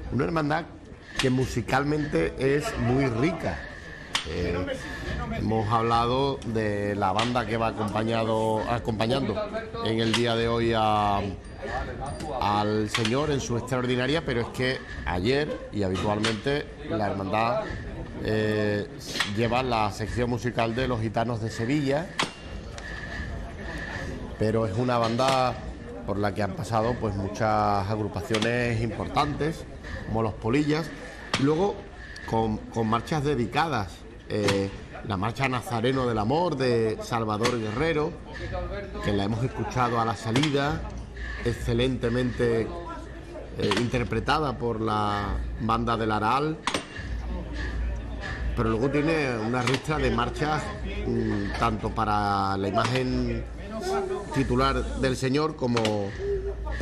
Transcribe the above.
Una hermandad que musicalmente es muy rica. Hemos hablado de la banda que va acompañando en el día de hoy al Señor en su extraordinaria, pero es que ayer y habitualmente la hermandad lleva la sección musical de los Gitanos de Sevilla, pero es una banda por la que han pasado pues muchas agrupaciones importantes, como los Polillas, y luego con marchas dedicadas. La marcha Nazareno del Amor de Salvador Guerrero, que la hemos escuchado a la salida, excelentemente interpretada por la banda del Aral, pero luego tiene una ristra de marchas tanto para la imagen titular del Señor como